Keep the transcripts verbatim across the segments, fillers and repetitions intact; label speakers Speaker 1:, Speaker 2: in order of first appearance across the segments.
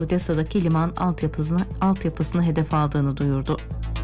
Speaker 1: Odessa'daki liman altyapısını, altyapısını hedef aldığını duyurdu.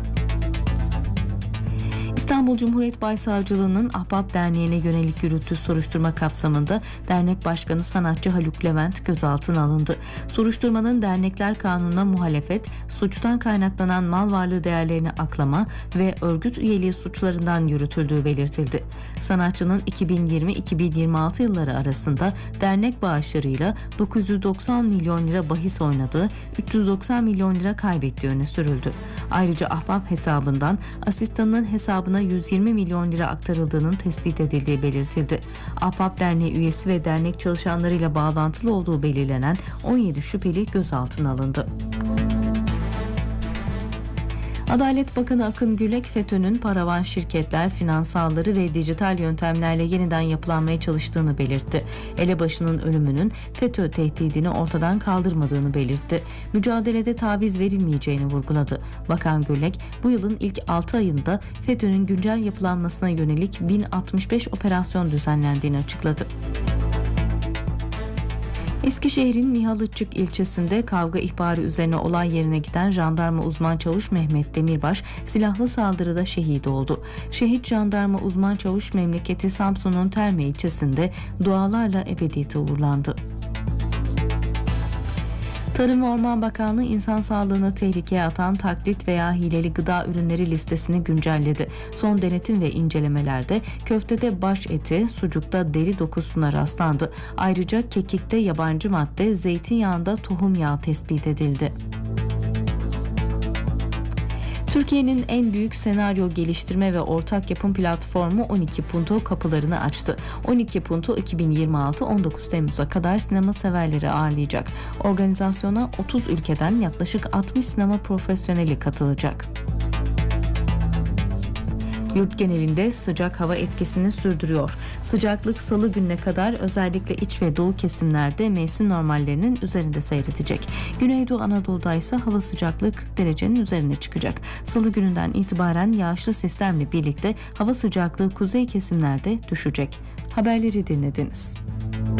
Speaker 1: İstanbul Cumhuriyet Başsavcılığı'nın Ahbap Derneği'ne yönelik yürüttüğü soruşturma kapsamında dernek başkanı sanatçı Haluk Levent gözaltına alındı. Soruşturmanın dernekler kanununa muhalefet, suçtan kaynaklanan mal varlığı değerlerini aklama ve örgüt üyeliği suçlarından yürütüldüğü belirtildi. Sanatçının iki bin yirmi iki bin yirmi altı yılları arasında dernek bağışlarıyla dokuz yüz doksan milyon lira bahis oynadığı, üç yüz doksan milyon lira kaybettiği öne sürüldü. Ayrıca Ahbap hesabından asistanının hesabına yüz yirmi milyon lira aktarıldığının tespit edildiği belirtildi. Ahbap Derneği üyesi ve dernek çalışanlarıyla bağlantılı olduğu belirlenen on yedi şüpheli gözaltına alındı. Adalet Bakanı Akın Gürlek, FETÖ'nün paravan şirketler, finansalları ve dijital yöntemlerle yeniden yapılanmaya çalıştığını belirtti. Elebaşı'nın ölümünün FETÖ tehdidini ortadan kaldırmadığını belirtti. Mücadelede taviz verilmeyeceğini vurguladı. Bakan Gürlek, bu yılın ilk altı ayında FETÖ'nün güncel yapılanmasına yönelik bin altmış beş operasyon düzenlendiğini açıkladı. Eskişehir'in Mihalıççık ilçesinde kavga ihbarı üzerine olay yerine giden jandarma uzman çavuş Mehmet Demirbaş silahlı saldırıda şehit oldu. Şehit jandarma uzman çavuş memleketi Samsun'un Terme ilçesinde dualarla ebediyete uğurlandı. Tarım ve Orman Bakanlığı insan sağlığını tehlikeye atan taklit veya hileli gıda ürünleri listesini güncelledi. Son denetim ve incelemelerde köftede baş eti, sucukta deri dokusuna rastlandı. Ayrıca kekikte yabancı madde, zeytinyağında tohum yağı tespit edildi. Türkiye'nin en büyük senaryo geliştirme ve ortak yapım platformu on iki Punto kapılarını açtı. on iki Punto iki bin yirmi altı on dokuz Temmuz'a kadar sinema severleri ağırlayacak. Organizasyona otuz ülkeden yaklaşık altmış sinema profesyoneli katılacak. Yurt genelinde sıcak hava etkisini sürdürüyor. Sıcaklık salı gününe kadar özellikle iç ve doğu kesimlerde mevsim normallerinin üzerinde seyredecek. Güneydoğu Anadolu'da ise hava sıcaklığı kırk derecenin üzerine çıkacak. Salı gününden itibaren yağışlı sistemle birlikte hava sıcaklığı kuzey kesimlerde düşecek. Haberleri dinlediniz.